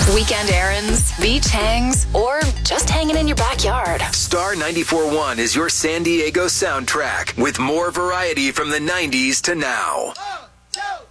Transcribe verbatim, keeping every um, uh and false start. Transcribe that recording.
Weekend errands, beach hangs, or just hanging in your backyard. Star ninety-four point one is your San Diego soundtrack with more variety from the nineties to now.